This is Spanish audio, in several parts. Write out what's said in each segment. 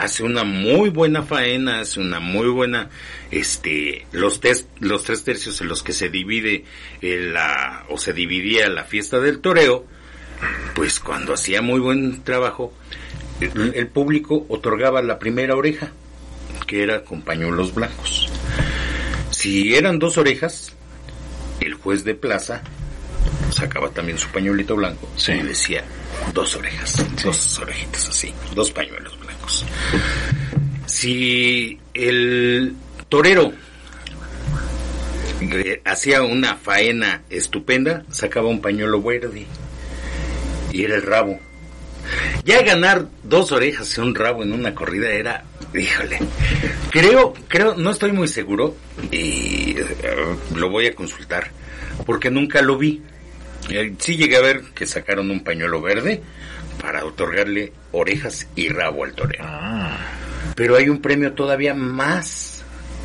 hace una muy buena faena, hace una muy buena, los 3/3 en los que se divide se dividía la fiesta del toreo, pues cuando hacía muy buen trabajo, el público otorgaba la primera oreja, que era con pañuelos blancos. Si eran 2 orejas, el juez de plaza sacaba también su pañuelito blanco, sí, y decía 2 orejas, sí, 2 orejitas así, 2 pañuelos blancos. Si el torero hacía una faena estupenda, sacaba un pañuelo verde y era el rabo. Ya ganar 2 orejas y un rabo en una corrida era, híjole, creo, no estoy muy seguro y lo voy a consultar porque nunca lo vi. Sí llegué a ver que sacaron un pañuelo verde para otorgarle orejas y rabo al torero. Pero hay un premio todavía más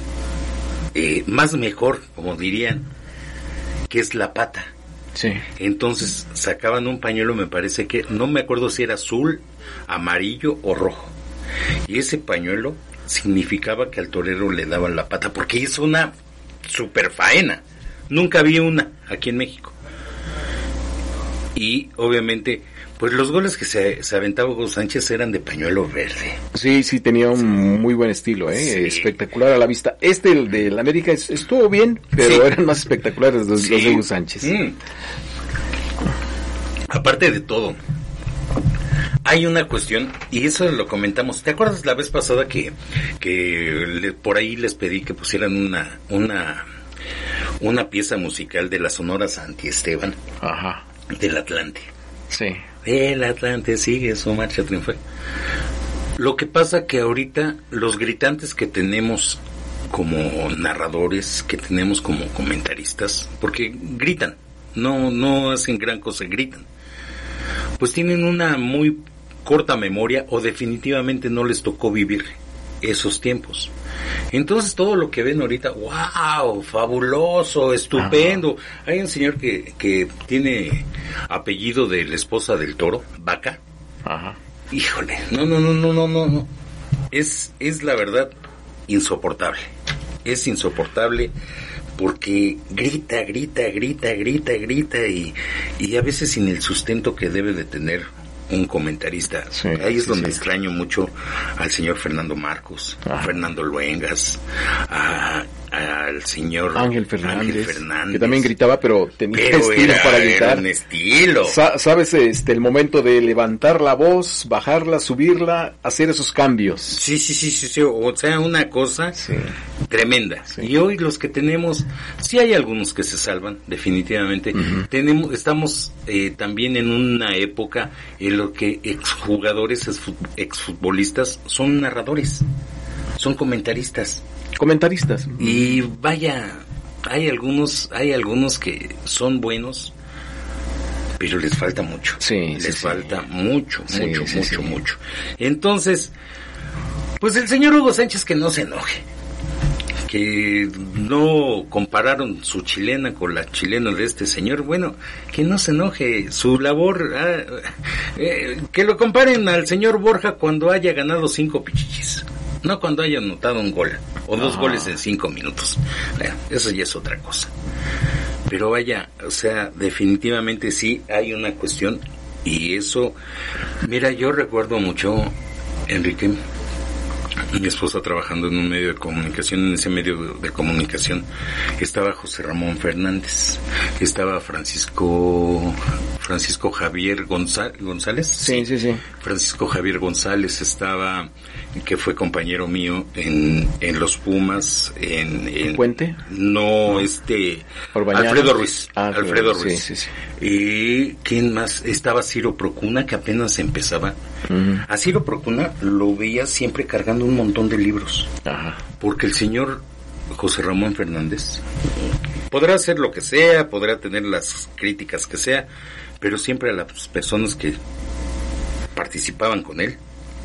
mejor, como dirían, que es la pata. Sí. Entonces sacaban un pañuelo, me parece que, no me acuerdo si era azul, amarillo o rojo. Y ese pañuelo significaba que al torero le daban la pata, porque hizo una super faena. Nunca vi una aquí en México. Y obviamente, pues los goles que se aventaba Hugo Sánchez eran de pañuelo verde. Sí, tenía un muy buen estilo, sí, espectacular a la vista. El de la América estuvo bien, pero eran más espectaculares los de Hugo Sánchez. Aparte de todo, hay una cuestión, y eso lo comentamos. ¿Te acuerdas la vez pasada que por ahí les pedí que pusieran una pieza musical de la Sonora Santiesteban? Ajá. Del Atlante. Sí. El Atlante sigue su marcha triunfal. Lo que pasa que ahorita los gritantes que tenemos como narradores, que tenemos como comentaristas, porque gritan, no hacen gran cosa, gritan, pues tienen una muy corta memoria o definitivamente no les tocó vivir esos tiempos. Entonces todo lo que ven ahorita, wow, fabuloso, estupendo. Ajá. Hay un señor que tiene apellido de la esposa del toro, Vaca. Ajá. Híjole, no. Es la verdad insoportable. Es insoportable porque grita y a veces sin el sustento que debe de tener un comentarista. Sí, ahí es donde extraño mucho al señor Fernando Marcos, a Fernando Luengas, al señor Ángel Fernández, que también gritaba, pero tenía estilo para gritar. Era un estilo. ¿Sabes el momento de levantar la voz, bajarla, subirla, hacer esos cambios? Sí, o sea, una cosa tremenda. Sí. Y hoy los que tenemos, sí hay algunos que se salvan, definitivamente. Uh-huh. Estamos también en una época en lo que exjugadores, exfutbolistas son narradores, son comentaristas. Y vaya, hay algunos que son buenos, pero les falta mucho. Les falta mucho. Entonces, pues el señor Hugo Sánchez que no se enoje, que no compararon su chilena con la chilena de este señor, bueno, que no se enoje, su labor, que lo comparen al señor Borja cuando haya ganado 5 pichichis. No cuando haya anotado un gol o 2 goles en 5 minutos. Bueno, eso ya es otra cosa. Pero vaya, o sea, definitivamente sí hay una cuestión y eso, mira, yo recuerdo mucho, Enrique, mi esposa trabajando en un medio de comunicación. En ese medio de comunicación estaba José Ramón Fernández, estaba Francisco Javier González. Sí. Francisco Javier González estaba, que fue compañero mío en los Pumas, en Puente. No, Alfredo Ruiz. Alfredo Ruiz. Sí. Y ¿quién más? Estaba Ciro Procuna, que apenas empezaba. Uh-huh. A Ciro Procuna lo veía siempre cargando un montón de libros. Ajá. Porque el señor José Ramón Fernández podrá hacer lo que sea, podrá tener las críticas que sea, pero siempre a las personas que participaban con él,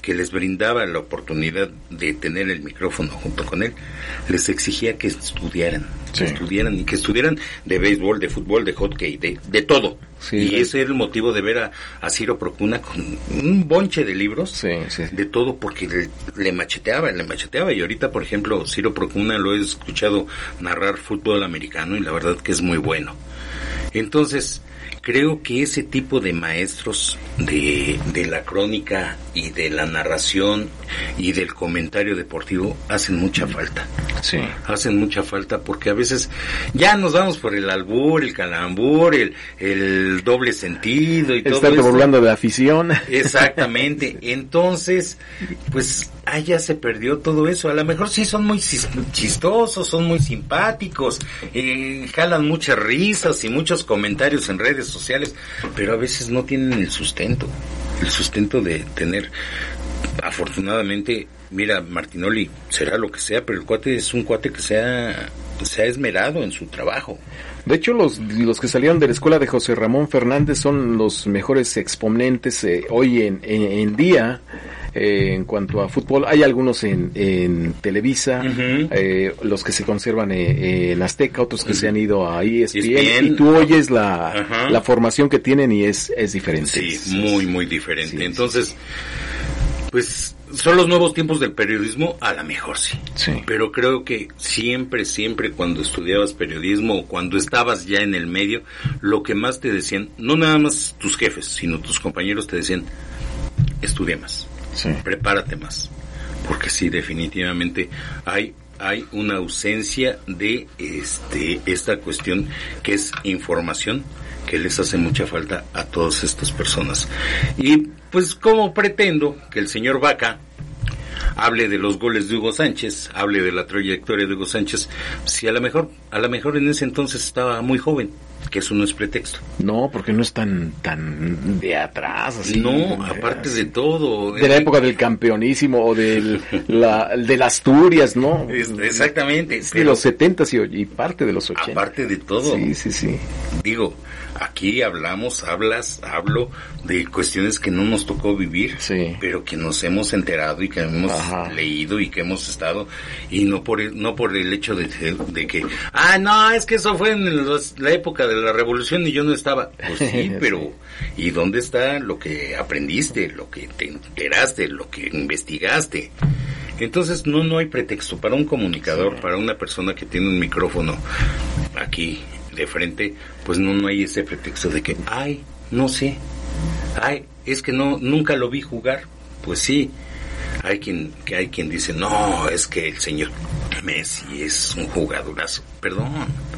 que les brindaba la oportunidad de tener el micrófono junto con él, les exigía que estudiaran, y que estudiaran de béisbol, de fútbol, de hockey, de todo. Sí, y ese era el motivo de ver a Ciro Procuna con un bonche de libros, de todo, porque le macheteaba, y ahorita, por ejemplo, Ciro Procuna lo he escuchado narrar fútbol americano y la verdad que es muy bueno. Entonces, creo que ese tipo de maestros de la crónica y de la narración y del comentario deportivo hacen mucha falta. Sí. Hacen mucha falta porque a veces ya nos vamos por el albur, el calambur, el doble sentido y todo eso. Están burlando de afición. Exactamente. Entonces, pues ya se perdió todo eso. A lo mejor sí son muy chistosos, son muy simpáticos, jalan muchas risas y muchos comentarios en redes sociales, pero a veces no tienen el sustento de tener. Afortunadamente, mira, Martinoli será lo que sea, pero el cuate es un cuate que se ha esmerado en su trabajo. De hecho, los que salieron de la escuela de José Ramón Fernández son los mejores exponentes hoy en día. En cuanto a fútbol, hay algunos en Televisa, los que se conservan en Azteca, otros que se han ido a ESPN, y tú oyes la formación que tienen y es diferente. Sí, muy diferente. Entonces, pues son los nuevos tiempos del periodismo, a lo mejor sí. Pero creo que siempre cuando estudiabas periodismo o cuando estabas ya en el medio, lo que más te decían, no nada más tus jefes, sino tus compañeros te decían, estudia más. Prepárate más, porque sí, definitivamente hay una ausencia de esta cuestión que es información, que les hace mucha falta a todas estas personas. Y pues como pretendo que el señor Vaca hable de los goles de Hugo Sánchez, hable de la trayectoria de Hugo Sánchez, si a lo mejor en ese entonces estaba muy joven, que eso no es pretexto. No, porque no es tan de atrás, así. No, aparte de todo. De la época del campeonísimo o de Asturias, ¿no? Exactamente. De los 70s y parte de los 80. Aparte de todo. Sí. Digo, aquí hablo de cuestiones que no nos tocó vivir, pero que nos hemos enterado y que hemos leído y que hemos estado, y no por el hecho de que, no, es que eso fue en la época de la revolución y yo no estaba. Pues sí, pero ¿y dónde está lo que aprendiste, lo que te enteraste, lo que investigaste? Entonces no hay pretexto para un comunicador, para una persona que tiene un micrófono aquí de frente, pues no hay ese pretexto de que, no sé, es que nunca lo vi jugar. Pues sí, hay quien dice, no, es que el señor Messi es un jugadorazo. Perdón,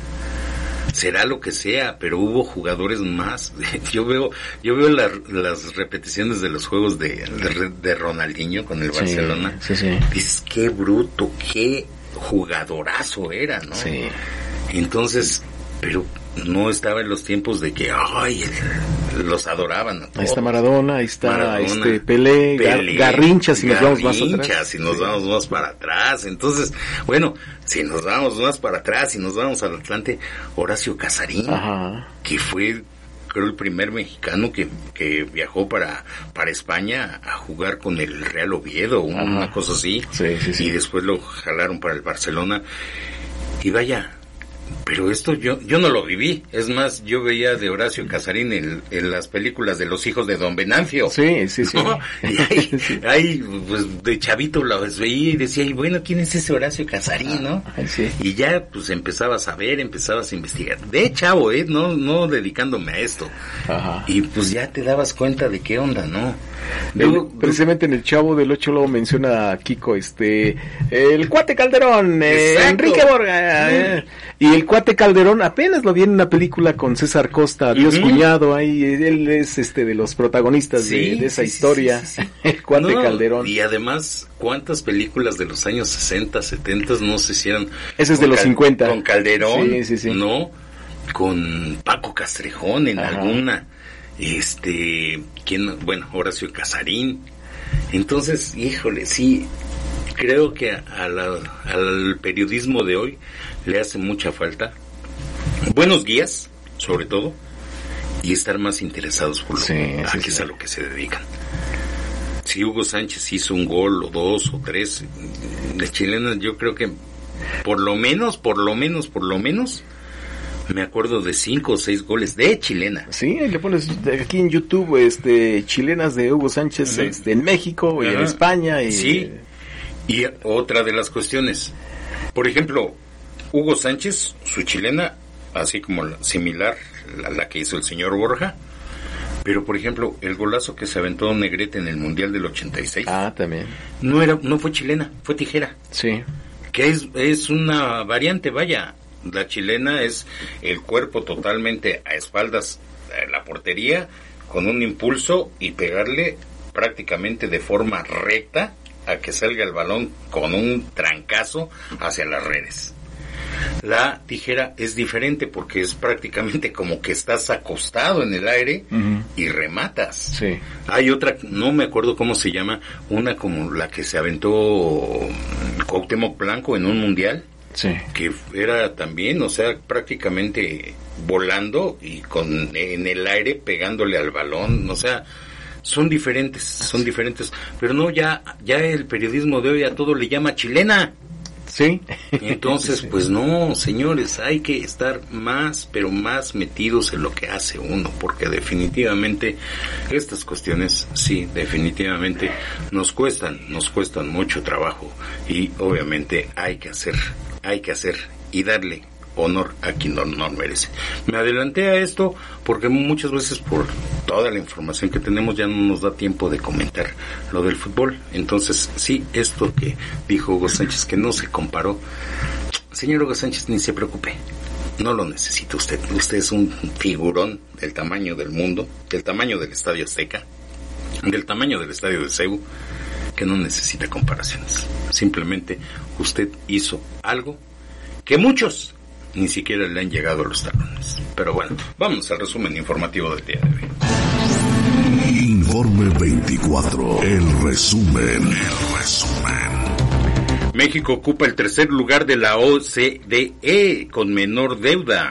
será lo que sea, pero hubo jugadores más. Yo veo las repeticiones de los juegos de Ronaldinho con el Barcelona. Dices, qué bruto, qué jugadorazo era, ¿no? Sí. Entonces, pero no estaba en los tiempos de que los adoraban a todos. Ahí está Maradona, ahí está Pelé, Garrincha, si nos vamos más atrás. Si nos vamos más para atrás. Entonces, bueno, si nos vamos más para atrás, si nos vamos al Atlante, Horacio Casarín, que fue, creo, el primer mexicano que viajó para España a jugar con el Real Oviedo, una cosa así. Sí. Y después lo jalaron para el Barcelona. Y vaya, pero esto yo no lo viví. Es más, yo veía de Horacio Casarín en las películas de los hijos de Don Venancio. Sí. ¿No? Y ahí, pues, de chavito lo veía y decía, y bueno, ¿quién es ese Horacio Casarín, no? Sí. Y ya, pues, empezabas a ver, empezabas a investigar. De chavo, no dedicándome a esto. Y pues ya te dabas cuenta de qué onda, ¿no? Precisamente en el Chavo del Ocho luego menciona a Kiko, el Cuate Calderón, Enrique Borga, y el Cuate Calderón apenas lo vi en una película con César Costa, Dios Cuñado, ahí él es de los protagonistas de esa historia, el Cuate Calderón. Y además, ¿cuántas películas de los años 60, 70 no se hicieron? Ese es de los 50. Con Calderón, ¿no? Con Paco Castrejón en alguna. Horacio Casarín. Entonces, híjole, sí, creo que al periodismo de hoy le hace mucha falta buenos guías, sobre todo, y estar más interesados por lo que es a lo que se dedican. si Hugo Sánchez hizo un gol o 2 o 3, de chilenas yo creo que por lo menos, me acuerdo de 5 o 6 goles de chilena. Sí, le pones aquí en YouTube, chilenas de Hugo Sánchez, en México y en España. Y... Sí, y otra de las cuestiones, por ejemplo, Hugo Sánchez, su chilena, así como similar a la que hizo el señor Borja, pero por ejemplo, el golazo que se aventó Negrete en el Mundial del 86. También. No fue chilena, fue tijera. Sí. Que es una variante, vaya. La chilena es el cuerpo totalmente a espaldas de la portería, con un impulso y pegarle prácticamente de forma recta a que salga el balón con un trancazo hacia las redes. La tijera es diferente porque es prácticamente como que estás acostado en el aire y rematas. Sí. Hay otra, no me acuerdo cómo se llama, una como la que se aventó Cuauhtémoc Blanco en un mundial. Sí. Que era también, o sea, prácticamente volando y en el aire pegándole al balón, o sea, son diferentes, pero no, ya el periodismo de hoy a todo le llama chilena. Sí. Entonces, pues no, señores, hay que estar más, pero más metidos en lo que hace uno, porque definitivamente estas cuestiones, sí, definitivamente nos cuestan mucho trabajo y obviamente hay que hacer y darle honor a quien no merece. Me adelanté a esto porque muchas veces por toda la información que tenemos ya no nos da tiempo de comentar lo del fútbol. Entonces, sí, esto que dijo Hugo Sánchez, que no se comparó, señor Hugo Sánchez, ni se preocupe, no lo necesita usted. Usted es un figurón del tamaño del mundo, del tamaño del Estadio Azteca, del tamaño del Estadio de CEU, que no necesita comparaciones. Simplemente usted hizo algo que muchos ni siquiera le han llegado a los talones. Pero bueno, vamos al resumen informativo del día de hoy. Informe 24, el resumen. México ocupa el tercer lugar de la OCDE con menor deuda.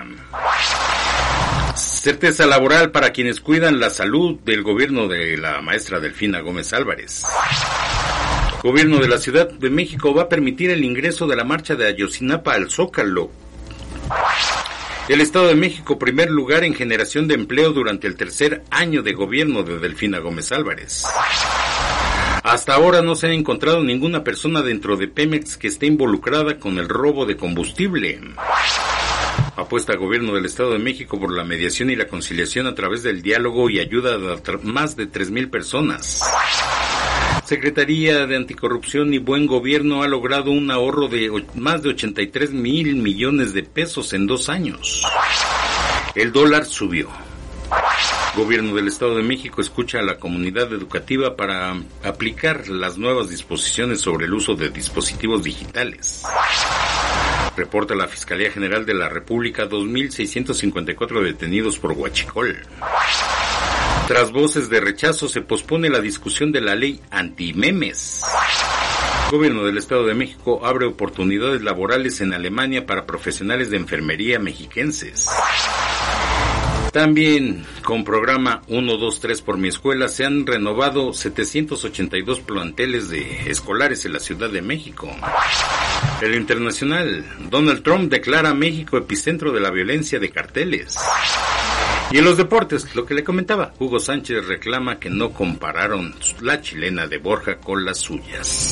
Certeza laboral para quienes cuidan la salud del gobierno de la maestra Delfina Gómez Álvarez. Gobierno de la Ciudad de México va a permitir el ingreso de la marcha de Ayotzinapa al Zócalo. El Estado de México, primer lugar en generación de empleo durante el tercer año de gobierno de Delfina Gómez Álvarez. Hasta ahora no se ha encontrado ninguna persona dentro de Pemex que esté involucrada con el robo de combustible. Apuesta al gobierno del Estado de México por la mediación y la conciliación a través del diálogo y ayuda a más de 3,000 personas. Secretaría de Anticorrupción y Buen Gobierno ha logrado un ahorro de más de 83,000 millones de pesos en 2 años. El dólar subió. Gobierno del Estado de México escucha a la comunidad educativa para aplicar las nuevas disposiciones sobre el uso de dispositivos digitales. Reporta la Fiscalía General de la República 2,654 detenidos por huachicol. Tras voces de rechazo, se pospone la discusión de la ley antimemes. Gobierno del Estado de México abre oportunidades laborales en Alemania para profesionales de enfermería mexiquenses. También, con programa 123 por mi escuela, se han renovado 782 planteles de escolares en la Ciudad de México. El internacional, Donald Trump declara a México epicentro de la violencia de carteles. Y en los deportes, lo que le comentaba, Hugo Sánchez reclama que no compararon la chilena de Borja con las suyas.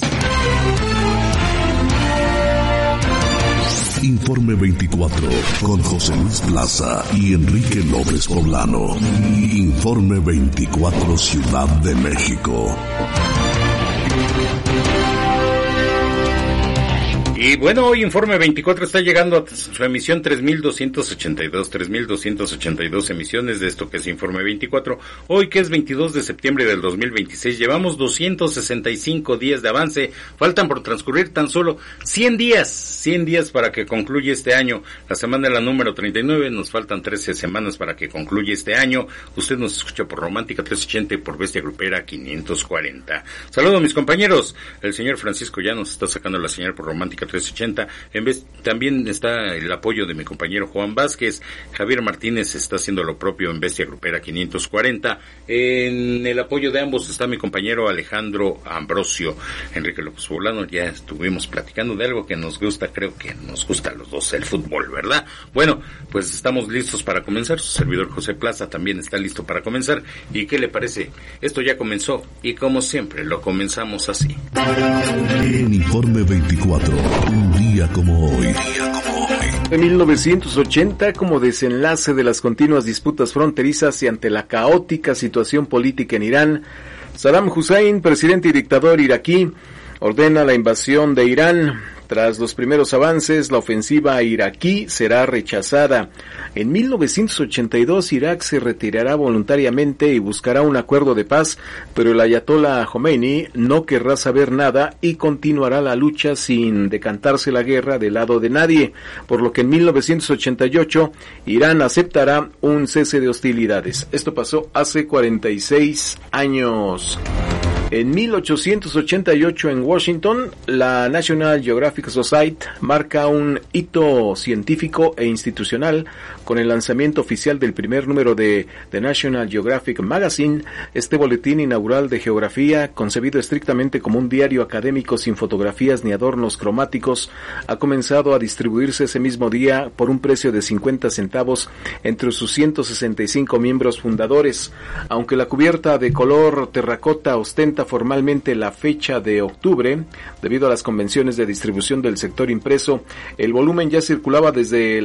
Informe 24 con José Luis Plaza y Enrique López Poblano. Informe 24 Ciudad de México. Y bueno, hoy Informe 24 está llegando a su emisión 3,282 emisiones de esto que es Informe 24. Hoy que es 22 de septiembre del 2026, llevamos 265 días de avance. Faltan por transcurrir tan solo 100 días para que concluya este año. La semana es la número 39, nos faltan 13 semanas para que concluya este año. Usted nos escucha por Romántica 380 y por Bestia Grupera 540. Saludo a mis compañeros. El señor Francisco ya nos está sacando la señal por Romántica 380 1380. También está el apoyo de mi compañero Juan Vázquez. Javier Martínez está haciendo lo propio en Bestia Grupera 540. En el apoyo de ambos está mi compañero Alejandro Ambrosio. Enrique López Poblano, ya estuvimos platicando de algo que nos gusta, creo que nos gusta a los dos, el fútbol, ¿verdad? Bueno, pues estamos listos para comenzar. Su servidor José Plaza también está listo para comenzar. ¿Y qué le parece? Esto ya comenzó y como siempre lo comenzamos así. En Informe 24, un día como hoy. En 1980, como desenlace de las continuas disputas fronterizas y ante la caótica situación política en Irán, Saddam Hussein, presidente y dictador iraquí, ordena la invasión de Irán. Tras los primeros avances, la ofensiva iraquí será rechazada. En 1982, Irak se retirará voluntariamente y buscará un acuerdo de paz, pero el ayatollah Khomeini no querrá saber nada y continuará la lucha sin decantarse la guerra del lado de nadie, por lo que en 1988 Irán aceptará un cese de hostilidades. Esto pasó hace 46 años. En 1888 en Washington, la National Geographic Society marca un hito científico e institucional con el lanzamiento oficial del primer número de The National Geographic Magazine. Este boletín inaugural de geografía, concebido estrictamente como un diario académico sin fotografías ni adornos cromáticos, ha comenzado a distribuirse ese mismo día por un precio de 50 centavos entre sus 165 miembros fundadores. Aunque la cubierta de color terracota ostenta formalmente la fecha de octubre, debido a las convenciones de distribución del sector impreso, el volumen ya circulaba desde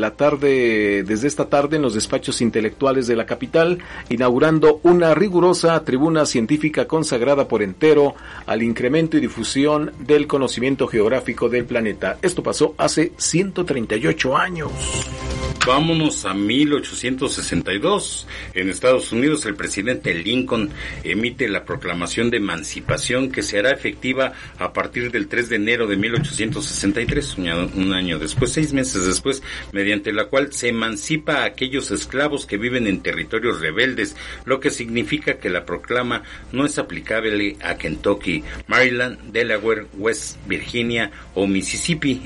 esta tarde en los despachos intelectuales de la capital, inaugurando una rigurosa tribuna científica consagrada por entero al incremento y difusión del conocimiento geográfico del planeta. Esto pasó hace 138 años. Vámonos a 1862. En Estados Unidos, el presidente Lincoln emite la proclamación de emancipación que se hará efectiva a partir del 3 de enero de 1863, un año después, 6 meses después, mediante la cual se emancipa a aquellos esclavos que viven en territorios rebeldes, lo que significa que la proclama no es aplicable a Kentucky, Maryland, Delaware, West Virginia o Missouri,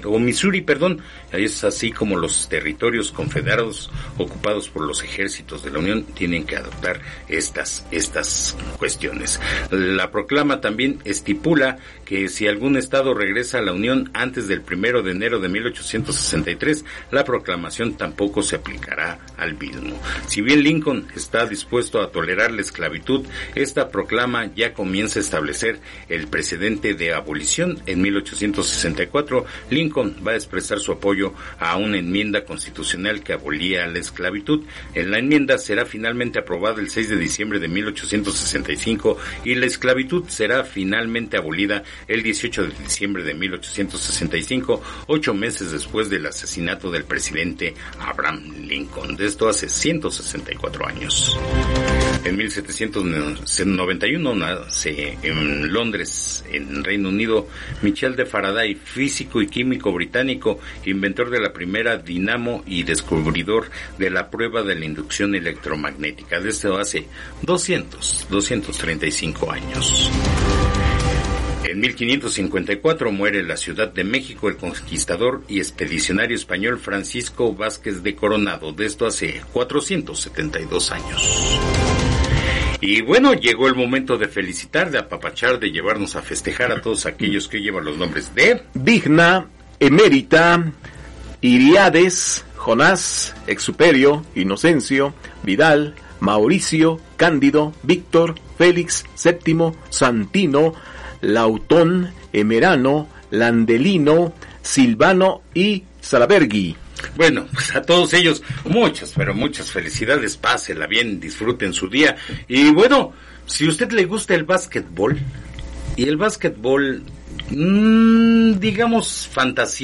es así como los territorios confederados ocupados por los ejércitos de la Unión tienen que adoptar estas cuestiones. La proclama también estipula que si algún estado regresa a la Unión antes del 1 de enero de 1863, la proclamación tampoco se aplicará al mismo. Si bien Lincoln está dispuesto a tolerar la esclavitud, esta proclama ya comienza a establecer el precedente de abolición. En 1864, Lincoln va a expresar su apoyo a una enmienda constitucional que abolía la esclavitud. En la enmienda será finalmente aprobada el 6 de diciembre de 1865 y la esclavitud será finalmente abolida el 18 de diciembre de 1865, 8 meses después del asesinato del presidente Abraham Lincoln. De esto hace 164 años. En 1791 nace en Londres, en Reino Unido, Michel de Faraday, físico y químico británico, inventor de la primera dinamo y descubridor de la prueba de la inducción electromagnética. De esto hace 235 años. En 1554 muere en la Ciudad de México el conquistador y expedicionario español Francisco Vázquez de Coronado. De esto hace 472 años. Y bueno, llegó el momento de felicitar, de apapachar, de llevarnos a festejar a todos aquellos que llevan los nombres de Digna, Emérita, Iriades, Jonás, Exuperio, Inocencio, Vidal, Mauricio, Cándido, Víctor, Félix, Séptimo, Santino, Lautón, Emerano, Landelino, Silvano y Salabergui. Bueno, pues a todos ellos muchas felicidades, pásela bien, disfruten su día. Y bueno, si a usted le gusta el básquetbol, y el básquetbol, digamos fantasía,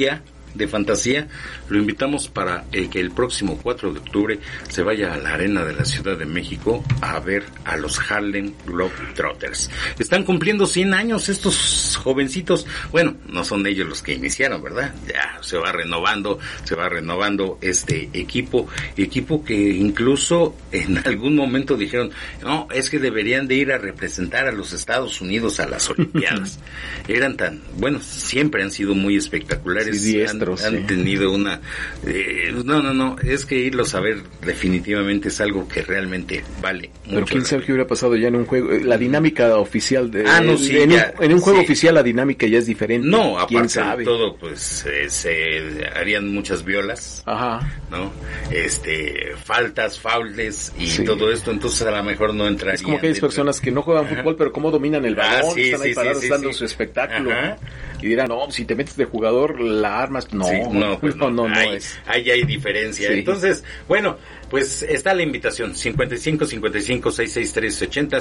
de fantasía, lo invitamos para que el próximo 4 de octubre se vaya a la Arena de la Ciudad de México a ver a los Harlem Globetrotters. Están cumpliendo 100 años estos jovencitos. Bueno, no son ellos los que iniciaron, ¿verdad? Ya se va renovando este equipo que incluso en algún momento dijeron, no, es que deberían de ir a representar a los Estados Unidos a las Olimpiadas. Eran siempre han sido muy espectaculares. Sí, diestros, han tenido una... no, es que irlos a ver definitivamente es algo que realmente vale mucho. Pero quién sabe qué hubiera pasado ya en un juego, la dinámica oficial de... en un juego oficial la dinámica ya es diferente. No, aparte de todo, pues se harían muchas violas. Ajá. ¿No? Faltas, faules y todo esto, entonces a lo mejor no entrarían. Es como que hay personas que no juegan fútbol, pero cómo dominan el balón, están ahí parados dando su espectáculo. Ajá. Y dirán, no, si te metes de jugador, la armas, no. Ahí hay diferencia. Sí. Entonces, bueno, pues está la invitación, 55-55-663-80,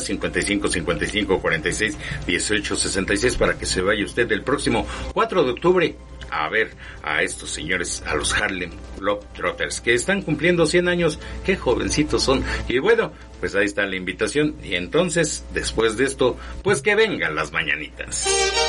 55-55-46-18-66, para que se vaya usted el próximo 4 de octubre a ver a estos señores, a los Harlem Globetrotters, que están cumpliendo 100 años, qué jovencitos son. Y bueno, pues ahí está la invitación, y entonces, después de esto, pues que vengan las mañanitas.